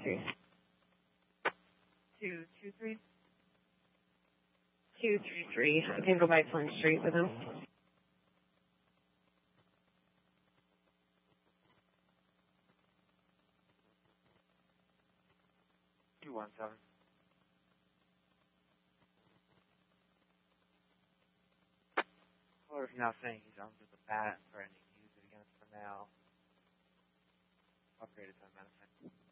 3. 223. 233. I can go by Flint Street with him. 217. Caller's now saying he's armed with a bat and threatening to use it against for now. Upgraded to a medicine.